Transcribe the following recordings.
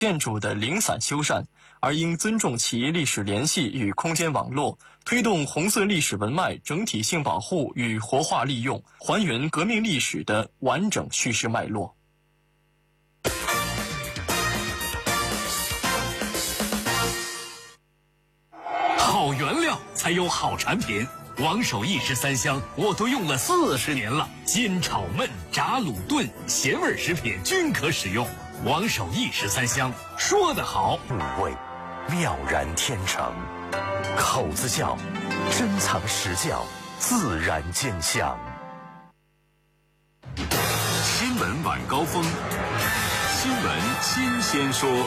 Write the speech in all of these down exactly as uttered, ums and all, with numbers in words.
建筑的零散修缮，而应尊重企业历史联系与空间网络，推动红色历史文脉整体性保护与活化利用，还原革命历史的完整叙事脉络。 好原料才有好产品。王守义十三香我都用了四十年了，煎炒焖炸卤炖咸味食品均可使用。王守义十三香说得好， 五味妙然天成，口子窖珍藏实窖，自然见香。 新闻晚高峰，新闻新鲜说。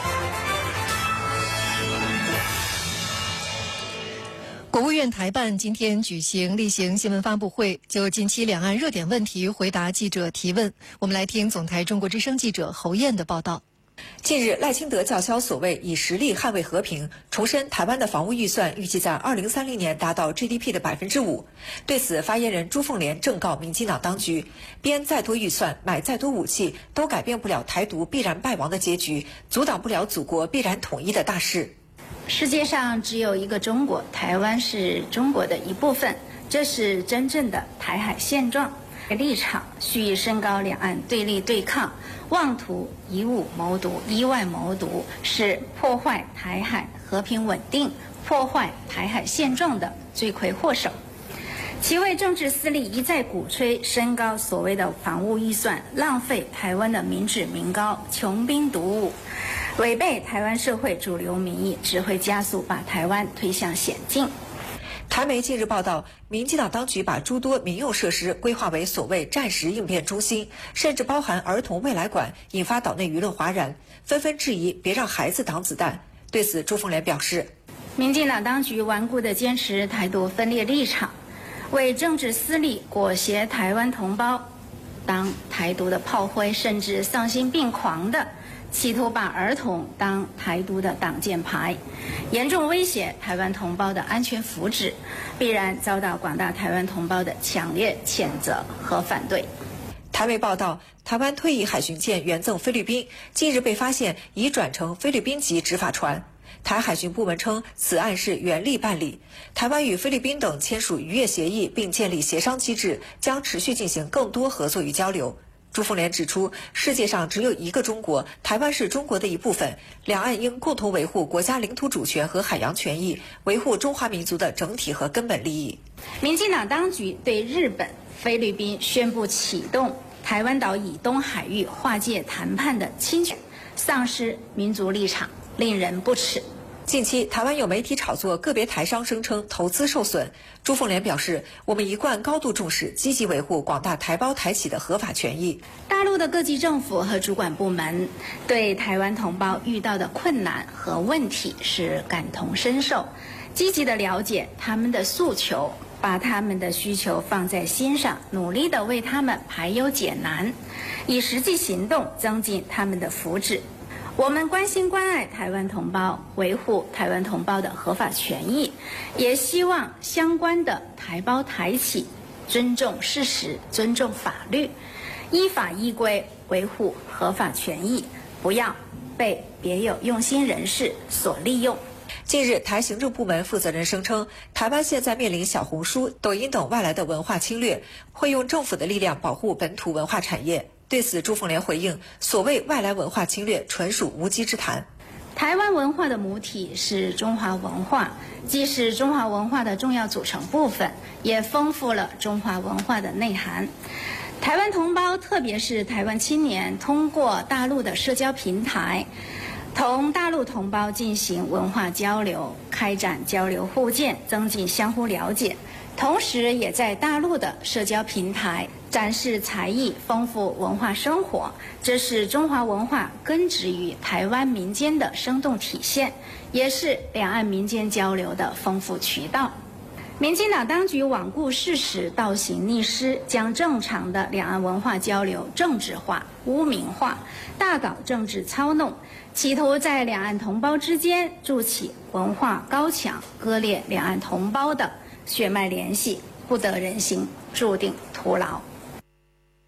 国务院台办今天举行例行新闻发布会，就近期两岸热点问题回答记者提问。我们来听总台中国之声记者侯燕的报道。 近日，赖清德叫嚣所谓以实力捍卫和平，重申台湾的防务预算预计在二零三零年达到 G D P 的百分之五。对此，发言人朱凤莲正告民进党当局，编再多预算、买再多武器，都改变不了台独必然败亡的结局，阻挡不了祖国必然统一的大势。 世界上只有一个中国，台湾是中国的一部分，这是真正的台海现状。立场蓄意升高两岸对立对抗，妄图以武谋独、以外谋独，是破坏台海和平稳定、破坏台海现状的罪魁祸首。其为政治私利一再鼓吹升高所谓的防务预算，浪费台湾的民脂民膏，穷兵黩武，违背台湾社会主流民意，只会加速把台湾推向险境。 台媒近日报道，民进党当局把诸多民用设施规划为所谓战时应变中心，甚至包含儿童未来馆，引发岛内舆论哗然，纷纷质疑别让孩子挡子弹。对此，朱凤莲表示， 民进党当局顽固地坚持台独分裂立场，为政治私利裹挟台湾同胞当台独的炮灰，甚至丧心病狂的企图把儿童当台独的挡箭牌，严重威胁台湾同胞的安全福祉，必然遭到广大台湾同胞的强烈谴责和反对。 台媒报道，台湾退役海巡舰援赠菲律宾，近日被发现已转成菲律宾籍执法船。台海巡部门称，此案是原力办理，台湾与菲律宾等签署渔业协议，并建立协商机制，将持续进行更多合作与交流。朱凤莲指出，世界上只有一个中国，台湾是中国的一部分，两岸应共同维护国家领土主权和海洋权益，维护中华民族的整体和根本利益。 民进党当局对日本、菲律宾宣布启动台湾岛以东海域划界谈判的侵权，丧失民族立场，令人不齿。 近期，台湾有媒体炒作个别台商声称投资受损。朱凤莲表示，我们一贯高度重视，积极维护广大台胞台企的合法权益。 大陆的各级政府和主管部门对台湾同胞遇到的困难和问题是感同身受，积极的了解他们的诉求，把他们的需求放在心上，努力的为他们排忧解难，以实际行动增进他们的福祉。我们关心关爱台湾同胞，维护台湾同胞的合法权益，也希望相关的台胞台企尊重事实，尊重法律，依法依规维护合法权益，不要被别有用心人士所利用。 近日，台行政部门负责人声称，台湾现在面临小红书、抖音等外来的文化侵略，会用政府的力量保护本土文化产业。对此，朱凤莲回应，所谓外来文化侵略纯属无稽之谈。 台湾文化的母体是中华文化，既是中华文化的重要组成部分，也丰富了中华文化的内涵。台湾同胞，特别是台湾青年，通过大陆的社交平台同大陆同胞进行文化交流，开展交流互鉴，增进相互了解，同时也在大陆的社交平台展示才艺，丰富文化生活，这是中华文化根植于台湾民间的生动体现，也是两岸民间交流的丰富渠道。民进党当局罔顾事实，倒行逆施，将正常的两岸文化交流政治化、污名化，大搞政治操弄，企图在两岸同胞之间筑起文化高墙，割裂两岸同胞的血脉联系，不得人心，注定徒劳。